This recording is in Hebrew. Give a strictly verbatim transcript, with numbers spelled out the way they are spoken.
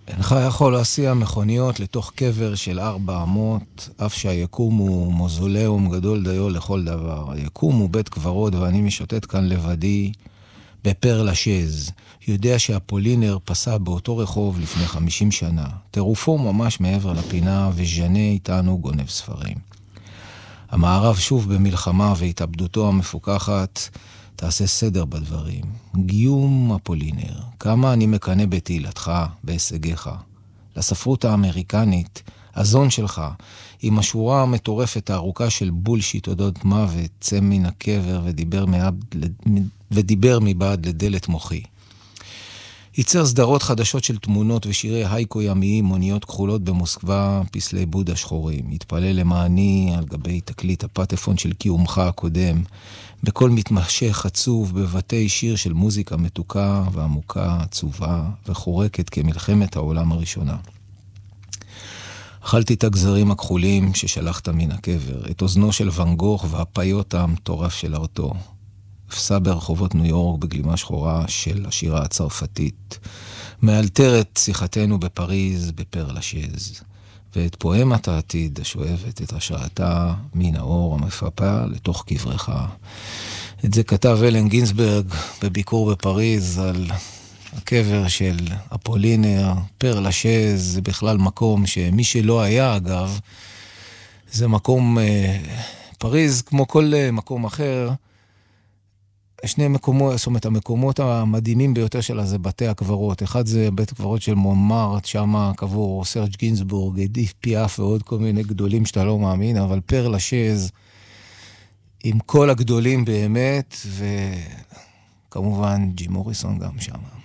אינך יכול להסיע מכוניות לתוך קבר של ארבע אמות, אף שהיקום הוא מוזולאום גדול דיו לכל דבר. היקום הוא בית קברות ואני משוטט כאן לבדי בפר לשז. יודע שהפולינר פסע באותו רחוב לפני חמישים שנה. טירופו ממש מעבר לפינה וז'נה איתנו גונב ספרים. המערב שוב במלחמה והתאבדותו המפוקחת תעשה סדר בדברים. גיום הפולינר, כמה אני מקנה בתהילתך, בהישגיך. לספרות האמריקנית, הזון שלך, עם השורה המטורפת הארוכה של בולשיט אודות מוות, צא מן הקבר ודיבר, מעד, ודיבר מבעד לדלת מוחי. ייצר סדרות חדשות של תמונות ושירי הייקו ימיים, מוניות כחולות במוסקבה, פסלי בודה שחורים. התפלל למעני על גבי תקליט הפטפון של קיומך הקודם, בכל מתמשך עצוב בבתי שיר של מוזיקה מתוקה ועמוקה, עצובה וחורקת כמלחמת העולם הראשונה. אכלתי את הגזרים הכחולים ששלחת מן הקבר, את אוזנו של ואן גוך והפיות המטורף של ארתו. הפסע ברחובות ניו יורק בגלימה שחורה של השירה הצרפתית. מאלתרת שיחתנו בפריז בפר לשז. ואת פואמת העתיד השואבת את השראתה מן האור המפפה לתוך קברך. את זה כתב אלן גינסברג בביקור בפריז על הקבר של אפולינר. פר לשז זה בכלל מקום שמי שלא היה אגב, זה מקום, פריז כמו כל מקום אחר, שני מקומות, זאת אומרת, המקומות המדהימים ביותר שלה זה בתי הקברות. אחד זה בית הקברות של מונמרט, שם קבור סרג' גינסבורג, אדיף פיאף ועוד כל מיני גדולים שאתה לא מאמין, אבל פר לשז עם כל הגדולים באמת, וכמובן ג'י מוריסון גם שם.